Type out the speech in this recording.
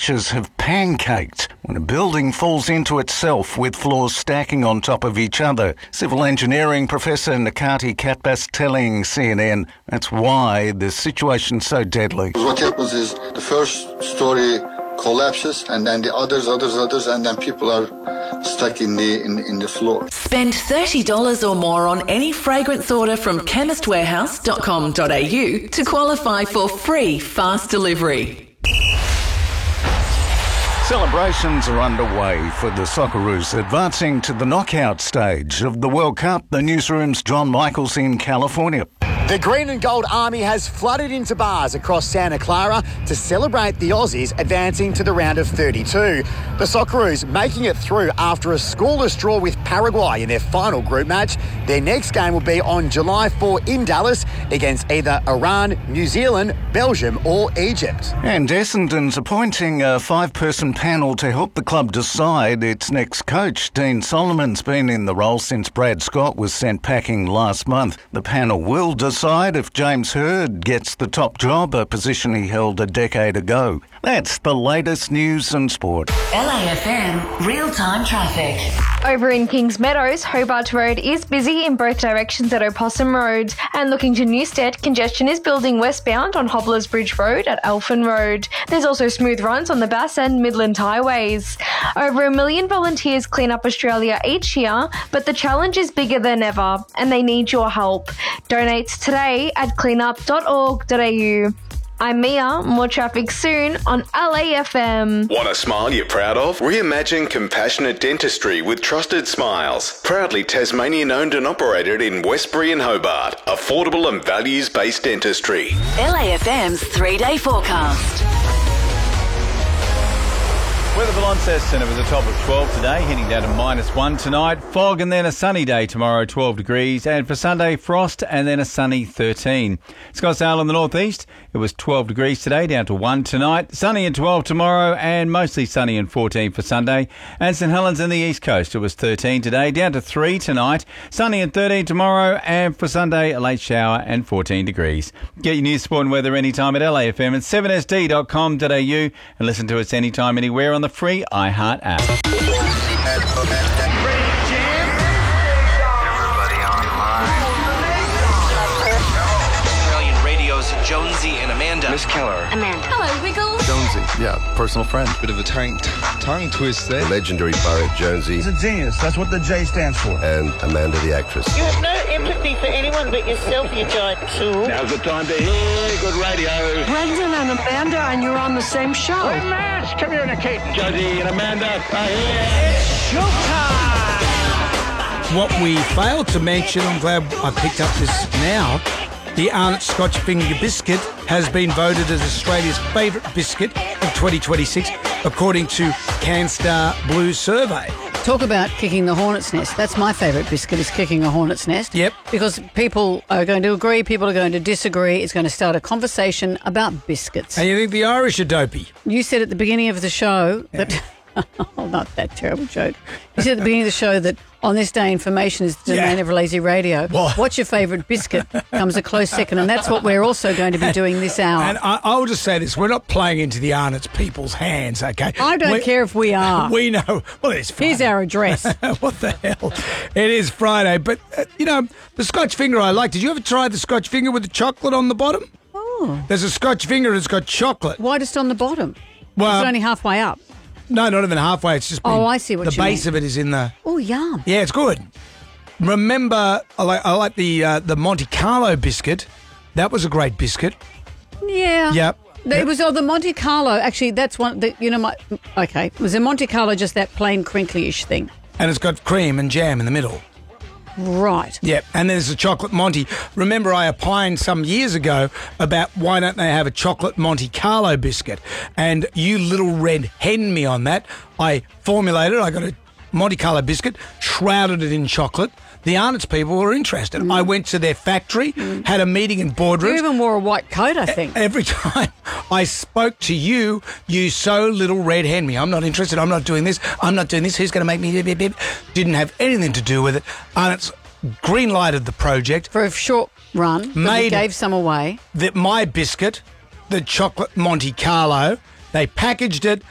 structures have pancaked when a building falls into itself with floors stacking on top of each other. Civil engineering professor Nakati Katbas telling CNN that's why the situation's so deadly. What happens is the first story collapses and then the others, and then people are stuck in the floor. Spend $30 or more on any fragrance order from chemistwarehouse.com.au to qualify for free fast delivery. Celebrations are underway for the Socceroos advancing to the knockout stage of the World Cup. The newsroom's John Michaels in California. The Green and Gold Army has flooded into bars across Santa Clara to celebrate the Aussies advancing to the round of 32. The Socceroos making it through after a scoreless draw with Paraguay in their final group match. Their next game will be on July 4 in Dallas against either Iran, New Zealand, Belgium or Egypt. And Essendon's appointing a 5-person panel to help the club decide its next coach. Dean Solomon's been in the role since Brad Scott was sent packing last month. The panel will decide if James Hird gets the top job, a position he held a decade ago. That's the latest news and sport. LAFM real-time traffic. Over in Kings Meadows, Hobart Road is busy in both directions at Opossum Road. And looking to Newstead, congestion is building westbound on Hobblers Bridge Road at Elfin Road. There's also smooth runs on the Bass and Midland highways. Over 1 million volunteers clean up Australia each year, but the challenge is bigger than ever, and they need your help. Donate today at cleanup.org.au. I'm Mia. More traffic soon on LAFM. Want a smile you're proud of? Reimagine compassionate dentistry with Trusted Smiles. Proudly Tasmanian owned and operated in Westbury and Hobart. Affordable and values-based dentistry. LAFM's 3-day forecast. Weather for Launceston, it was a top of 12 today, heading down to -1 tonight. Fog and then a sunny day tomorrow, 12 degrees. And for Sunday, frost and then a sunny 13. Scottsdale in the northeast, it was 12 degrees today, down to 1 tonight. Sunny and 12 tomorrow and mostly sunny and 14 for Sunday. And St Helens in the east coast, it was 13 today, down to 3 tonight. Sunny and 13 tomorrow and for Sunday, a late shower and 14 degrees. Get your news, sport and weather anytime at LAFM and 7sd.com.au and listen to us anytime, anywhere on the free iHeart app. Australian Radio's Jonesy and Amanda. Miss Keller. Amanda. Hello, Wiggles. Jonesy. Yeah, personal friend. Bit of a tongue twist there. The legendary poet Jonesy. He's a genius. That's what the J stands for. And Amanda the actress. You have no empathy for anyone but yourself, you giant tool. Now's the time to hear good radio. Brendan and Amanda, and you're on the same show. We're mass communicating. Jonesy and Amanda are here. It's showtime! What we failed to mention, I'm glad I picked up this now, the Arnott's Scotch Finger Biscuit has been voted as Australia's favourite biscuit of 2026, according to CanStar Blues survey. Talk about kicking the hornet's nest. That's my favourite biscuit, is kicking a hornet's nest. Yep. Because people are going to agree, people are going to disagree. It's going to start a conversation about biscuits. And you think the Irish are dopey? You said at the beginning of the show that... Oh, not that terrible joke. You said at the beginning of the show that on this day information is the domain of lazy radio. Well, what's your favourite biscuit comes a close second, and that's what we're also going to be doing this hour. And I'll just say this, we're not playing into the Arnott's people's hands, okay? I don't care if we are. We know. Well, it's Friday. Here's our address. What the hell? It is Friday, but, the Scotch Finger I like. Did you ever try the Scotch Finger with the chocolate on the bottom? Oh. There's a Scotch Finger that's got chocolate. Why just on the bottom? Well, it's only halfway up. No, not even halfway. It's just I see what the you mean. The base of it is in the... Oh, yum. Yeah, it's good. Remember, I like the Monte Carlo biscuit. That was a great biscuit. Yeah. Yep. It was the Monte Carlo. Actually, that's one that, okay. Was a Monte Carlo just that plain crinkly-ish thing? And it's got cream and jam in the middle. Right. Yep, and there's a chocolate Monty. Remember, I opined some years ago about why don't they have a chocolate Monte Carlo biscuit? And you little red hen me on that. I formulated, I got a Monte Carlo biscuit, shrouded it in chocolate. The Arnott's people were interested. I went to their factory, had a meeting in boardrooms. You even wore a white coat, I think. Every time I spoke to you, you so little red hen me. I'm not interested. I'm not doing this. I'm not doing this. Who's going to make me? Didn't have anything to do with it. Arnott's green-lighted the project. For a short run, but gave some away. My biscuit, the chocolate Monte Carlo, they packaged it,